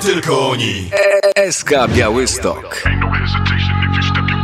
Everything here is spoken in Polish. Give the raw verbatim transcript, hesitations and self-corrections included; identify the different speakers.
Speaker 1: tylko oni.
Speaker 2: S K Białystok.
Speaker 3: Ain't no hesitation if you step your